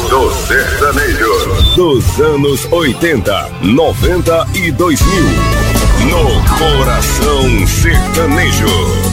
do sertanejo. Dos anos 80, 90 e 2000. No Coração Sertanejo.